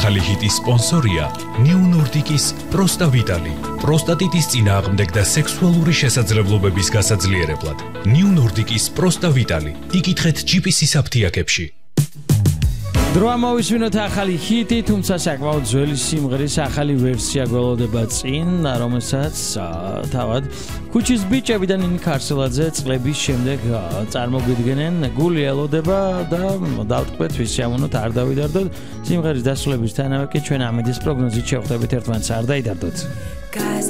ახალი ჰიტის სპონსორია New Nordic-ის პროსტავიტალი. პროსტატიტის წინააღმდეგ და სექსუალური შესაძლებლობების გასაძლიერებლად. New Nordic-ის პროსტავიტალი. იკითხეთ GPS-ის აფთიაქებში. დროა მოვისმინოთ ახალი ჰიტი, თუმცა საკმაოდ ძველი სიმღერის ახალი ვერსია გველოდება წინ, რომელსაც თავად ქუჩის ბიჭები და ნინი ქარსელაძე წლების შემდეგ წარმოგვიდგენენ. გული ელოდება და დავტყვეთ ვის შემოვნოთ არ დავიდარდოთ. სიმღერის დასრულებისთანავე კი ჩვენ ამედის პროგნოზით შევხვდებით ერთმანეთს არ დაიდარდოთ. Guys,